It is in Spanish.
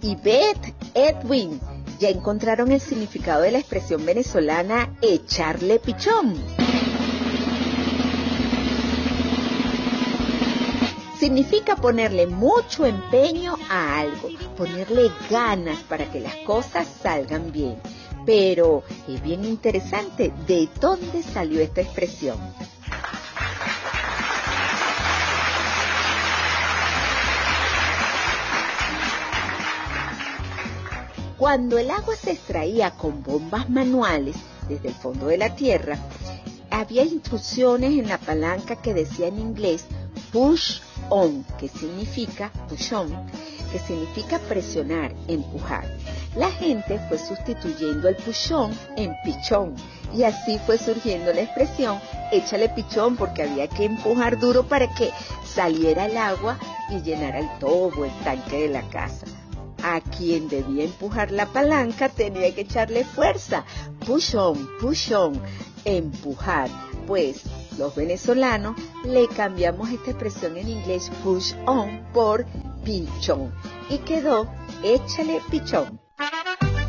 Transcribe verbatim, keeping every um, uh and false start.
y Beth Edwin ya encontraron el significado de la expresión venezolana echarle pichón. Significa ponerle mucho empeño a algo, ponerle ganas para que las cosas salgan bien. Pero es bien interesante de dónde salió esta expresión. Cuando el agua se extraía con bombas manuales desde el fondo de la tierra, había instrucciones en la palanca que decía en inglés push on, que significa push on, que significa presionar, empujar. La gente fue sustituyendo el push on en pichón y así fue surgiendo la expresión échale pichón, porque había que empujar duro para que saliera el agua y llenara el tobo, el tanque de la casa. A quien debía empujar la palanca tenía que echarle fuerza. Push on, push on, empujar. Pues los venezolanos le cambiamos esta expresión en inglés push on por pichón y quedó échale pichón.